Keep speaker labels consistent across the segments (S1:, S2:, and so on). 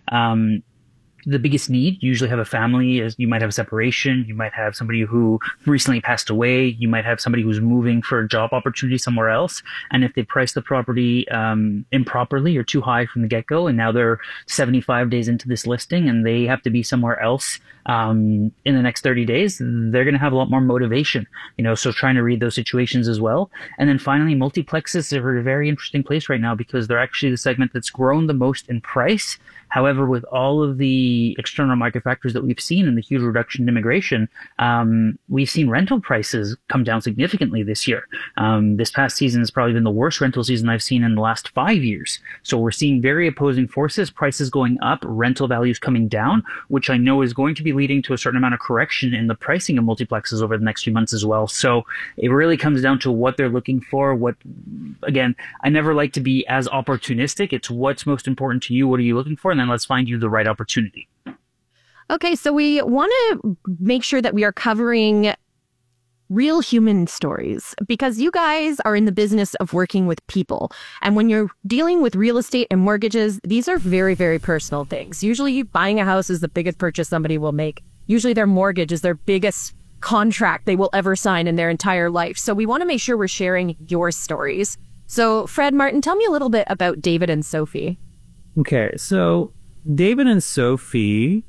S1: the biggest need. You usually have a family, as you might have a separation, you might have somebody who recently passed away, you might have somebody who's moving for a job opportunity somewhere else. And if they price the property improperly or too high from the get-go, and now they're 75 days into this listing and they have to be somewhere else in the next 30 days, they're going to have a lot more motivation, so trying to read those situations as well. And then finally, multiplexes are a very interesting place right now because they're actually the segment that's grown the most in price. However, with all of the external market factors that we've seen and the huge reduction in immigration, we've seen rental prices come down significantly this year. This past season has probably been the worst rental season I've seen in the last 5 years. So we're seeing very opposing forces, prices going up, rental values coming down, which I know is going to be leading to a certain amount of correction in the pricing of multiplexes over the next few months as well. So it really comes down to what they're looking for. Again, I never like to be as opportunistic. It's what's most important to you. What are you looking for? And then let's find you the right opportunity.
S2: Okay, so we want to make sure that we are covering real human stories because you guys are in the business of working with people. And when you're dealing with real estate and mortgages, these are very, very personal things. Usually buying a house is the biggest purchase somebody will make. Usually their mortgage is their biggest contract they will ever sign in their entire life. So we want to make sure we're sharing your stories. So Fred, Martin, tell me a little bit about David and Sophie.
S3: Okay, so David and Sophie,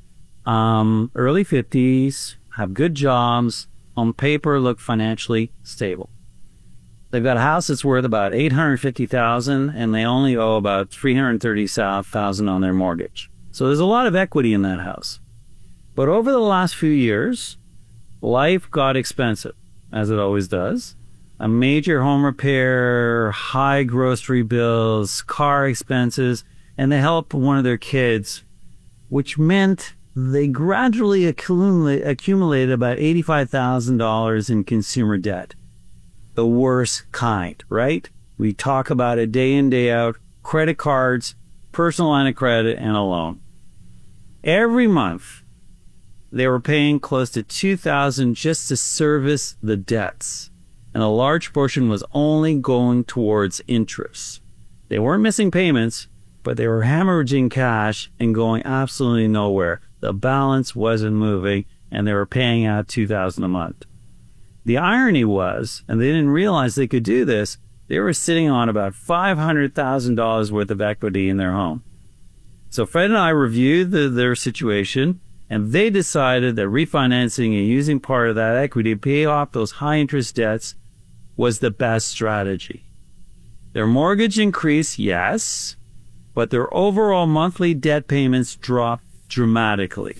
S3: early 50s, have good jobs, on paper look financially stable. They've got a house that's worth about $850,000 and they only owe about $330,000 on their mortgage. So there's a lot of equity in that house. But over the last few years, life got expensive, as it always does. A major home repair, high grocery bills, car expenses, and the help of one of their kids, which meant they gradually accumulated about $85,000 in consumer debt. The worst kind, right? We talk about it day in, day out. Credit cards, personal line of credit, and a loan. Every month, they were paying close to $2,000 just to service the debts. And a large portion was only going towards interest. They weren't missing payments, but they were hemorrhaging cash and going absolutely nowhere. The balance wasn't moving, and they were paying out $2,000 a month. The irony was, and they didn't realize they could do this, they were sitting on about $500,000 worth of equity in their home. So Fred and I reviewed their situation, and they decided that refinancing and using part of that equity to pay off those high-interest debts was the best strategy. Their mortgage increased, yes, but their overall monthly debt payments dropped dramatically.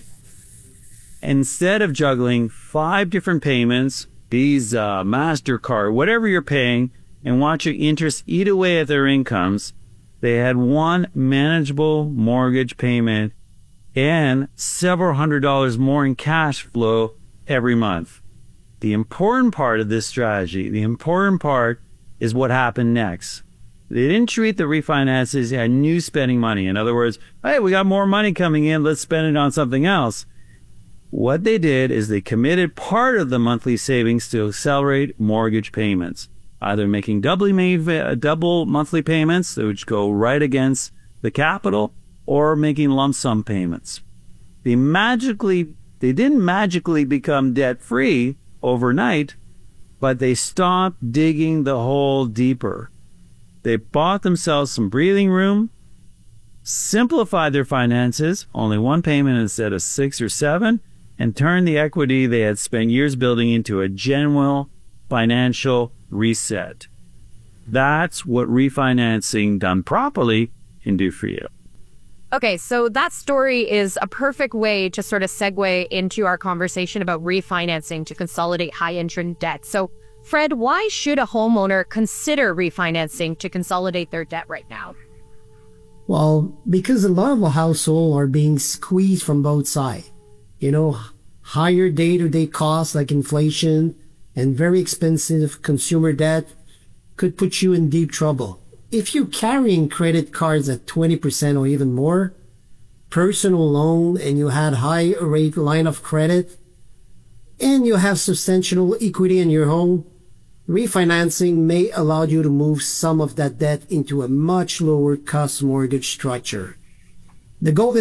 S3: Instead of juggling 5 different payments, Visa, MasterCard, whatever you're paying, and watching interest eat away at their incomes, they had one manageable mortgage payment and several $100s more in cash flow every month. The important part of this strategy, the important part is what happened next. They didn't treat the refinances as new spending money. In other words, hey, we got more money coming in, let's spend it on something else. What they did is they committed part of the monthly savings to accelerate mortgage payments, either making double monthly payments, which go right against the capital, or making lump sum payments. They didn't magically become debt-free overnight, but they stopped digging the hole deeper. They bought themselves some breathing room, simplified their finances, only one payment instead of 6 or 7, and turned the equity they had spent years building into a genuine financial reset. That's what refinancing done properly can do for you.
S2: Okay, so that story is a perfect way to sort of segue into our conversation about refinancing to consolidate high-interest debt. So, Fred, why should a homeowner consider refinancing to consolidate their debt right now?
S4: Well, because a lot of households are being squeezed from both sides. Higher day-to-day costs like inflation and very expensive consumer debt could put you in deep trouble. If you're carrying credit cards at 20% or even more, personal loan, and you had high rate line of credit, and you have substantial equity in your home, refinancing may allow you to move some of that debt into a much lower cost mortgage structure. The goal